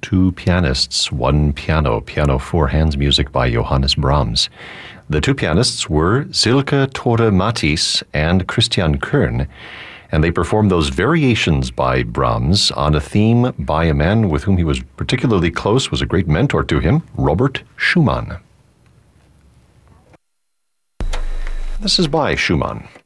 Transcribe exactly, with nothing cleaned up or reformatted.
two pianists, one piano, piano four hands music by Johannes Brahms. The two pianists were Silke Tore-Matthys and Christian Kern, and they performed those variations by Brahms on a theme by a man with whom he was particularly close, was a great mentor to him, Robert Schumann. This is by Schumann.